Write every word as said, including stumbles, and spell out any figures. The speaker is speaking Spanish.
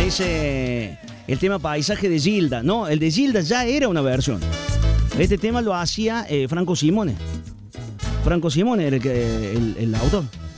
dice el tema Paisaje de Gilda. No, el de Gilda ya era una versión. Este tema lo hacía eh, Franco Simone. Franco Simone era el, que, el, el autor.